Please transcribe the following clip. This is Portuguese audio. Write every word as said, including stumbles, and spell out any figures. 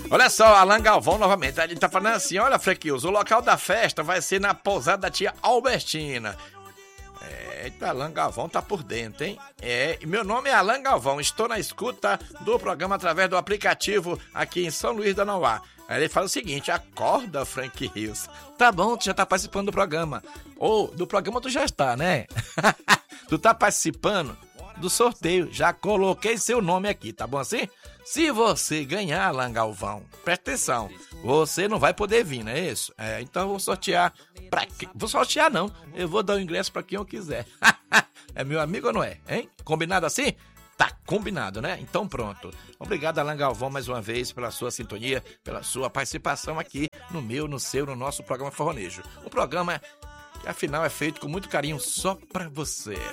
Olha só, Alan Galvão novamente, ele tá falando assim, olha, Frequilson, o local da festa vai ser na pousada da tia Albertina. Eita, Alan Galvão tá por dentro, hein? É, meu nome é Alan Galvão, estou na escuta do programa através do aplicativo aqui em São Luís da Nauá. Aí ele fala o seguinte, acorda, Frank Rios. Tá bom, tu já tá participando do programa. Ou, do programa tu já está, né? Tu tá participando do sorteio, já coloquei seu nome aqui, tá bom assim? Se você ganhar, Alan Galvão, presta atenção, você não vai poder vir, não é isso? É, então eu vou sortear pra quem? Vou sortear não, eu vou dar o ingresso pra quem eu quiser. É meu amigo ou não é, hein? Combinado assim? Tá combinado, né? Então pronto. Obrigado, Alan Galvão, mais uma vez, pela sua sintonia, pela sua participação aqui no meu, no seu, no nosso programa Forronejo. O programa, afinal, é feito com muito carinho só pra você.